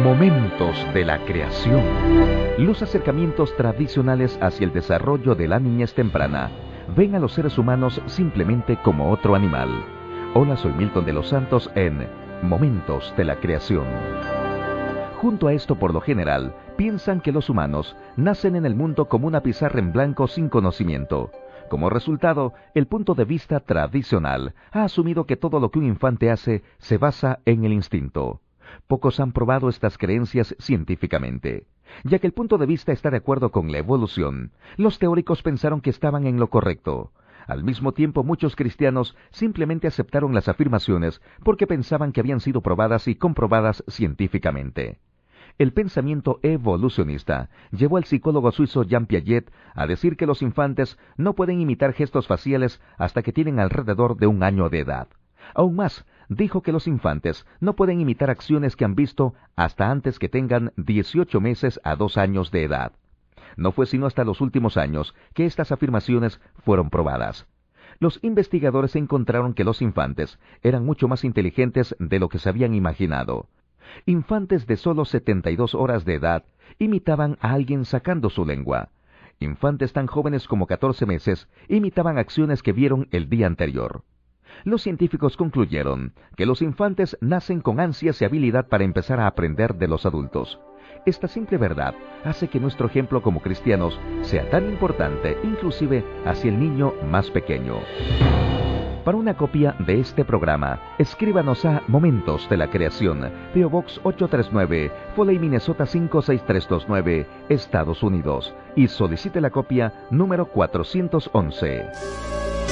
Momentos de la creación. Los acercamientos tradicionales hacia el desarrollo de la niñez temprana ven a los seres humanos simplemente como otro animal. Hola, soy Milton de los Santos en Momentos de la creación. Junto a esto, por lo general, piensan que los humanos nacen en el mundo como una pizarra en blanco sin conocimiento. Como resultado, el punto de vista tradicional ha asumido que todo lo que un infante hace se basa en el instinto. Pocos han probado estas creencias científicamente. Ya que el punto de vista está de acuerdo con la evolución, los teóricos pensaron que estaban en lo correcto. Al mismo tiempo, muchos cristianos simplemente aceptaron las afirmaciones porque pensaban que habían sido probadas y comprobadas científicamente. El pensamiento evolucionista llevó al psicólogo suizo Jean Piaget a decir que los infantes no pueden imitar gestos faciales hasta que tienen alrededor de 1 año de edad. Aún más, dijo que los infantes no pueden imitar acciones que han visto hasta antes que tengan 18 meses a 2 años de edad. No fue sino hasta los últimos años que estas afirmaciones fueron probadas. Los investigadores encontraron que los infantes eran mucho más inteligentes de lo que se habían imaginado. Infantes de solo 72 horas de edad imitaban a alguien sacando su lengua. Infantes tan jóvenes como 14 meses imitaban acciones que vieron el día anterior. Los científicos concluyeron que los infantes nacen con ansias y habilidad para empezar a aprender de los adultos. Esta simple verdad hace que nuestro ejemplo como cristianos sea tan importante, inclusive hacia el niño más pequeño. Para una copia de este programa, escríbanos a Momentos de la Creación, P.O. Box 839, Foley, Minnesota 56329, Estados Unidos, y solicite la copia número 411.